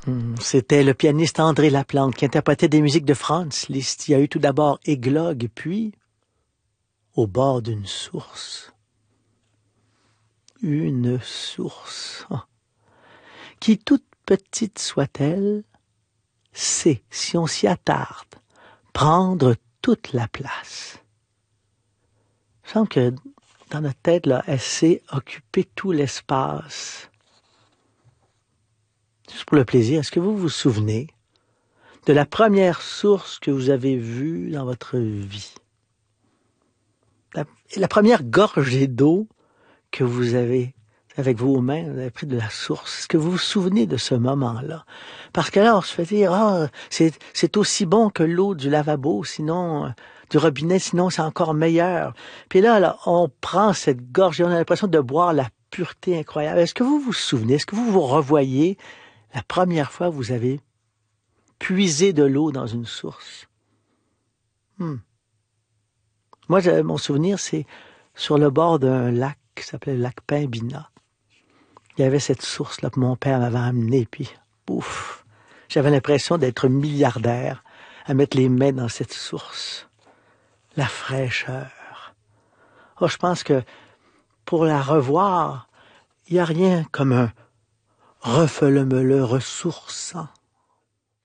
C'était le pianiste André Laplante qui interprétait des musiques de Franz Liszt. Il y a eu tout d'abord Églogue, puis Au bord d'une source. Une source. Qui, toute petite soit-elle, sait, si on s'y attarde, prendre toute la place. Il me semble que dans notre tête, là, elle sait occuper tout l'espace. Juste pour le plaisir, est-ce que vous vous souvenez de la première source que vous avez vue dans votre vie? La première gorgée d'eau que vous avez, avec vos mains, vous avez pris de la source. Est-ce que vous vous souvenez de ce moment-là? Parce que là, on se fait dire, c'est aussi bon que l'eau du lavabo, sinon, du robinet, sinon c'est encore meilleur. Puis là, on prend cette gorgée, on a l'impression de boire la pureté incroyable. Est-ce que vous vous souvenez, est-ce que vous vous revoyez la première fois que vous avez puisé de l'eau dans une source? Moi, mon souvenir, c'est sur le bord d'un lac qui s'appelait le lac Pembina. Il y avait cette source-là que mon père m'avait amenée, puis ouf, j'avais l'impression d'être milliardaire à mettre les mains dans cette source. La fraîcheur. Oh, je pense que pour la revoir, il n'y a rien comme un refelemeleux ressourçant.